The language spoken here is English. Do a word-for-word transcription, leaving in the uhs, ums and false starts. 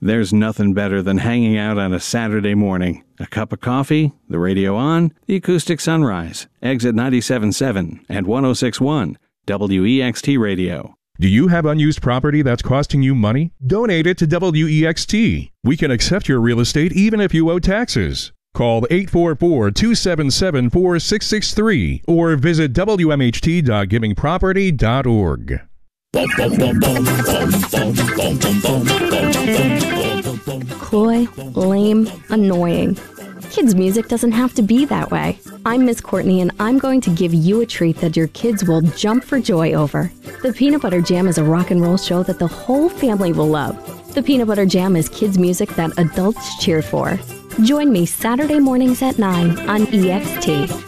There's nothing better than hanging out on a Saturday morning. A cup of coffee, the radio on, the acoustic sunrise, exit ninety-seven point seven and one oh six point one, W E X T Radio. Do you have unused property that's costing you money? Donate it to W E X T. We can accept your real estate even if you owe taxes. Call eight four four, two seven seven, four six six three or visit W M H T dot giving property dot org. Coy, lame, annoying. Kids' music doesn't have to be that way. I'm Miss Courtney, and I'm going to give you a treat that your kids will jump for joy over. The Peanut Butter Jam is a rock and roll show that the whole family will love. The Peanut Butter Jam is kids' music that adults cheer for. Join me Saturday mornings at nine on E X T.